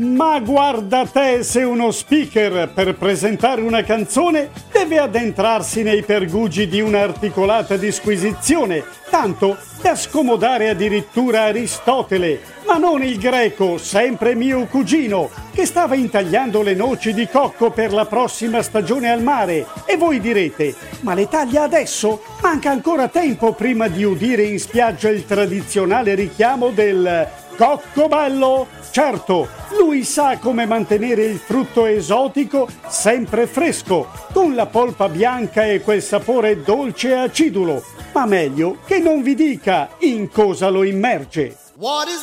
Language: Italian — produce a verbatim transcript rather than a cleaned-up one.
Ma guarda te se uno speaker per presentare una canzone deve addentrarsi nei pergugi di un'articolata disquisizione, tanto da scomodare addirittura Aristotele, ma non il greco, sempre mio cugino, che stava intagliando le noci di cocco per la prossima stagione al mare. E voi direte, ma le taglia adesso? Manca ancora tempo prima di udire in spiaggia il tradizionale richiamo del cocco bello. Certo, lui sa come mantenere il frutto esotico sempre fresco, con la polpa bianca e quel sapore dolce e acidulo, ma meglio che non vi dica in cosa lo immerge.